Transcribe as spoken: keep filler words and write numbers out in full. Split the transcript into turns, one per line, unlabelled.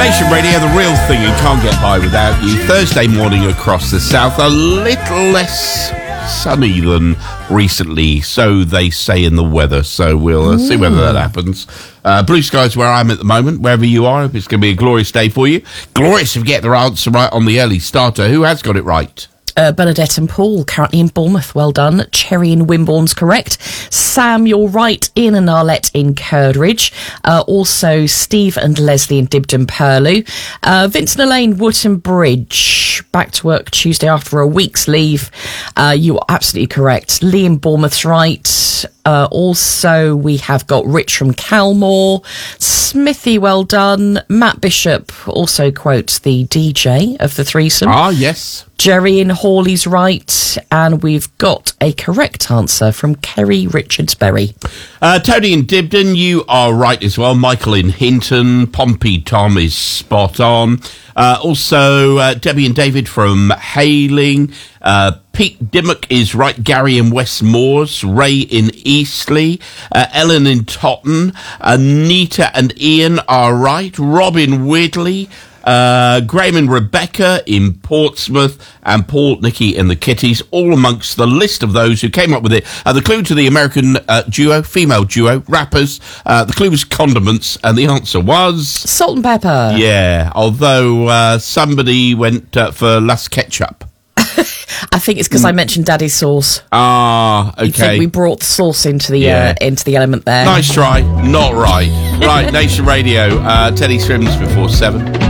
Nation Radio, the real thing you can't get by without you. Thursday morning across the south, a little less sunny than recently, so they say in the weather. So we'll uh, see whether that happens. Uh, blue skies where I'm at the moment, wherever you are. It's going to be a glorious day for you. Glorious if you get the answer right on the early starter. Who has got it right?
Uh, Bernadette and Paul, currently in Bournemouth. Well done. Cherry in Wimborne's correct. Sam, you're right, in and Arlette in Curdridge. Uh, also, Steve and Leslie in Dibden Purley. Uh, Vincent Elaine, Wootton Bridge. Back to work Tuesday after a week's leave. Uh, you are absolutely correct. Lee in Bournemouth's right. Uh, also, we have got Rich from Calmore. Smithy, well done. Matt Bishop also quotes the D J of the threesome.
Ah, yes.
Jerry in Hawley's right, and we've got a correct answer from Kerry Richardsbury.
Uh, Tony in Dibden, you are right as well. Michael in Hinton. Pompey Tom is spot on. Uh, also, uh, Debbie and David from Hayling. Uh, Pete Dimmock is right. Gary in West Moors. Ray in Eastleigh. Uh, Ellen in Totten. Anita and Ian are right. Robin Widley. Uh, Graham and Rebecca in Portsmouth, and Paul, Nicky and the Kitties, all amongst the list of those who came up with it. Uh, the clue to the American uh, duo, female duo, rappers, uh, the clue was condiments, and the answer was...
Salt and pepper.
Yeah, although uh, somebody went uh, for Las Ketchup.
I think it's because mm. I mentioned Daddy's sauce.
Ah, okay.
You think we brought the sauce into the
yeah.
uh, into the element there.
Nice try. Not right. Right, Nation Radio. Uh, Teddy Swims before seven.